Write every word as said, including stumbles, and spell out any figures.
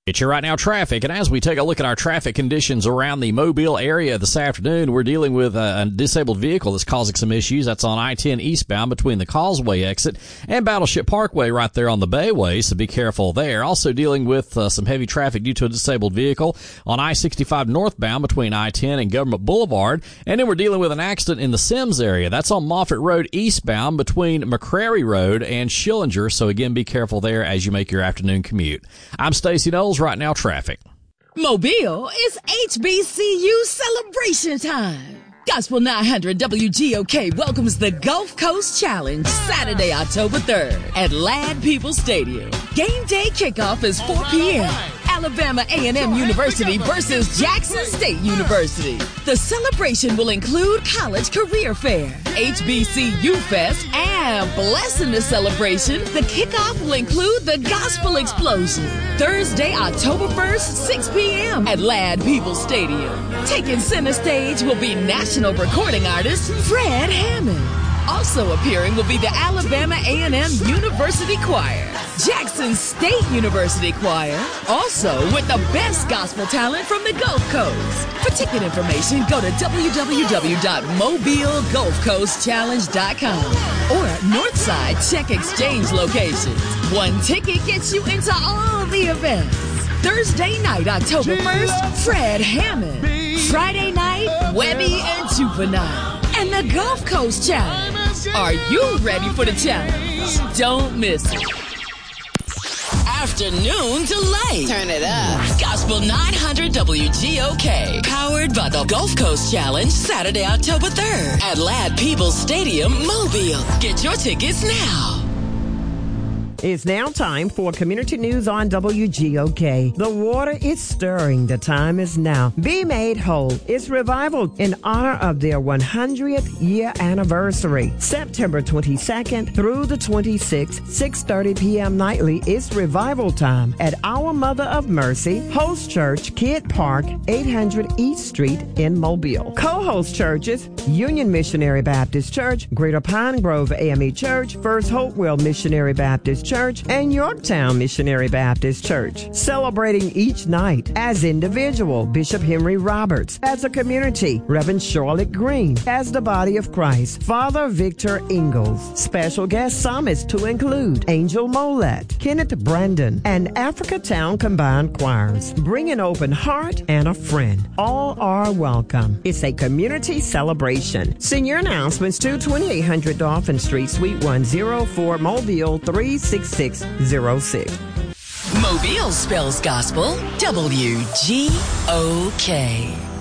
It's your Right Now traffic, and as we take a look at our traffic conditions around the Mobile area this afternoon, we're dealing with a, a disabled vehicle that's causing some issues. That's on I ten eastbound between the Causeway exit and Battleship Parkway right there on the Bayway, so be careful there. Also dealing with uh, some heavy traffic due to a disabled vehicle on I sixty-five northbound between I ten and Government Boulevard, and then we're dealing with an accident in the Sims area. That's on Moffett Road eastbound between McCrary Road and Schillinger, so again, be careful there as you make your afternoon commute. I'm Stacey Knowles. Right Now traffic. Mobile is H B C U celebration time. Gospel nine hundred W G O K welcomes the Gulf Coast Challenge Saturday, October third at Ladd Peoples Stadium. Game day kickoff is four p.m. Alabama A and M University versus Jackson State University. The celebration will include College Career Fair, H B C U Fest, and blessing the celebration, the kickoff will include the Gospel Explosion. Thursday, October first, six p.m. at Ladd Peoples Stadium. Taking center stage will be national recording artist Fred Hammond. Also appearing will be the Alabama A and M University Choir, Jackson State University Choir, also with the best gospel talent from the Gulf Coast. For ticket information, go to w w w dot mobile gulf coast challenge dot com or Northside Check Exchange locations. One ticket gets you into all the events. Thursday night, October first, Fred Hammond. Friday night, Webby and Juvenile. And the Gulf Coast Challenge. Are you ready for the challenge? Don't miss it. Afternoon Delight. Turn it up. Gospel nine hundred W G O K. Powered by the Gulf Coast Challenge, Saturday, October third at Ladd Peoples Stadium, Mobile. Get your tickets now. It's now time for Community News on W G O K. The water is stirring. The time is now. Be Made Whole. It's revival in honor of their one hundredth year anniversary. September twenty-second through the twenty-sixth, six thirty p.m. nightly is revival time at Our Mother of Mercy, Host Church, Kidd Park, eight hundred East Street in Mobile. Co-host churches, Union Missionary Baptist Church, Greater Pine Grove A M E Church, First Hopewell Missionary Baptist Church, and Yorktown Missionary Baptist Church. Celebrating each night as individual, Bishop Henry Roberts. As a community, Reverend Charlotte Green. As the Body of Christ, Father Victor Ingalls. Special guest psalmists to include Angel Mollett, Kenneth Brandon, and Africa Town Combined Choirs. Bring an open heart and a friend. All are welcome. It's a community celebration. Send your announcements to twenty-eight hundred Dolphin Street, Suite one oh four, Mobile three six six zero six. Mobile spells gospel W G O K.